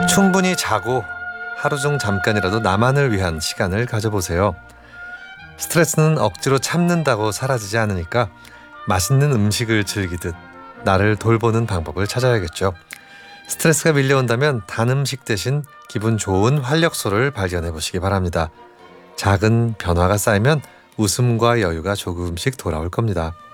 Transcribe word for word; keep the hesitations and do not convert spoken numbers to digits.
충분히 자고 하루 중 잠깐이라도 나만을 위한 시간을 가져보세요. 스트레스는 억지로 참는다고 사라지지 않으니까 맛있는 음식을 즐기듯 나를 돌보는 방법을 찾아야겠죠. 스트레스가 밀려온다면 단 음식 대신 기분 좋은 활력소를 발견해 보시기 바랍니다. 작은 변화가 쌓이면 웃음과 여유가 조금씩 돌아올 겁니다.